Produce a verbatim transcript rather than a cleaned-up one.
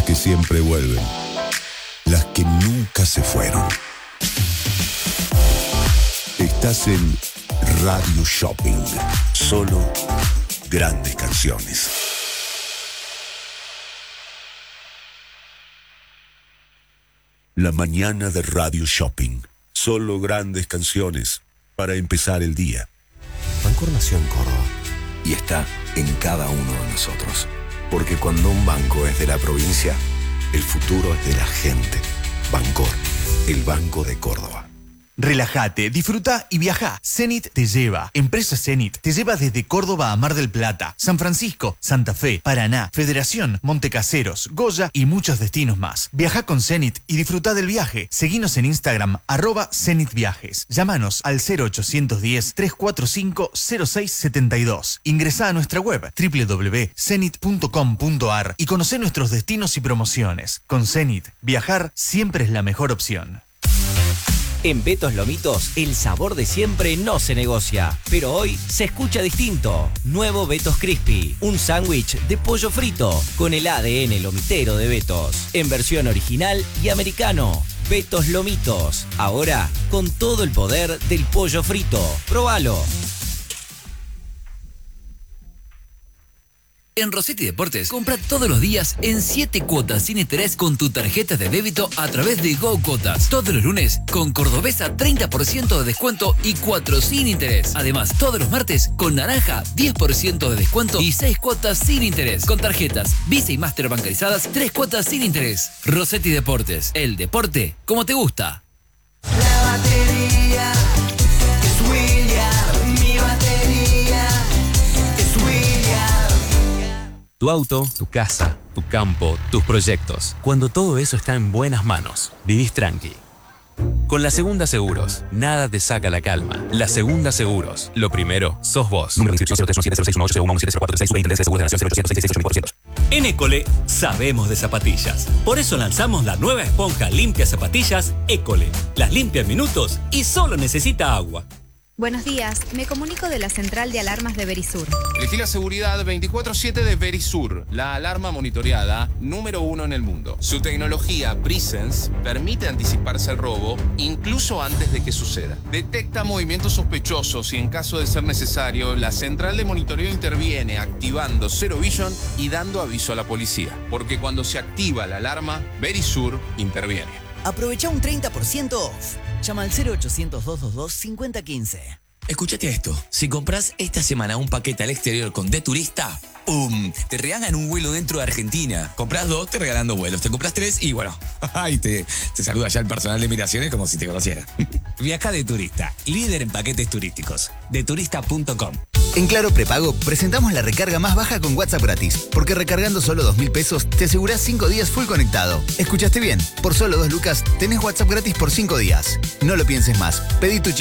que siempre vuelven, las que nunca se fueron. Estás en Radio Shopping. Solo grandes canciones. La mañana de Radio Shopping. Solo grandes canciones para empezar el día. Bancor nació en Córdoba y está en cada uno de nosotros. Porque cuando un banco es de la provincia, el futuro es de la gente. Bancor, el Banco de Córdoba. Relájate, disfruta y viaja. Zenit te lleva. Empresa Zenit te lleva desde Córdoba a Mar del Plata, San Francisco, Santa Fe, Paraná, Federación, Montecaseros, Goya y muchos destinos más. Viaja con Zenit y disfruta del viaje. Seguinos en Instagram, arroba Zenit Viajes. Llámanos al cero ochocientos diez, trescientos cuarenta y cinco, cero seis setenta y dos. Ingresá a nuestra web doble u doble u doble u punto zenit punto com punto a r y conocé nuestros destinos y promociones. Con Zenit, viajar siempre es la mejor opción. En Betos Lomitos, el sabor de siempre no se negocia, pero hoy se escucha distinto. Nuevo Betos Crispy, un sándwich de pollo frito con el A D N lomitero de Betos, en versión original y americano. Betos Lomitos, ahora con todo el poder del pollo frito. ¡Próbalo! En Rossetti Deportes, compra todos los días en siete cuotas sin interés con tu tarjeta de débito a través de Go Cuotas. Todos los lunes con Cordobesa treinta por ciento de descuento y cuatro sin interés. Además, todos los martes con Naranja diez por ciento de descuento y seis cuotas sin interés. Con tarjetas Visa y Master bancarizadas, tres cuotas sin interés. Rossetti Deportes, el deporte como te gusta. La batería es William, mi batería es William. Tu auto, tu casa, tu campo, tus proyectos. Cuando todo eso está en buenas manos, vivís tranqui. Con La Segunda Seguros, nada te saca la calma. La Segunda Seguros, lo primero, sos vos. Número de inscripción cero tres uno siete cero seis uno ocho cero uno uno siete cero cuatro seis veinte de Seguros de Nación cero ochocientos seis seis seis ocho cuatro cero. En École sabemos de zapatillas. Por eso lanzamos la nueva esponja limpia zapatillas École. Las limpia en minutos y solo necesita agua. Buenos días, me comunico de la central de alarmas de Verisur. Elegí la seguridad veinticuatro siete de Verisur, la alarma monitoreada número uno en el mundo. Su tecnología Presence permite anticiparse al robo incluso antes de que suceda. Detecta movimientos sospechosos y en caso de ser necesario, la central de monitoreo interviene activando Zero Vision y dando aviso a la policía. Porque cuando se activa la alarma, Verisur interviene. Aprovecha un treinta por ciento off. Llama al cero ochocientos, dos dos dos, cinco cero uno cinco. Escúchate esto. Si compras esta semana un paquete al exterior con De Turista, ¡pum! Te regalan un vuelo dentro de Argentina. Compras dos, te regalan dos vuelos. Te compras tres y bueno, ay, te, te saluda ya el personal de migraciones como si te conociera. Viaja De Turista, líder en paquetes turísticos. de turista punto com. En Claro Prepago presentamos la recarga más baja con WhatsApp gratis. Porque recargando solo dos mil pesos te asegurás cinco días full conectado. ¿Escuchaste bien? Por solo dos lucas tenés WhatsApp gratis por cinco días. No lo pienses más. Pedí tu chip.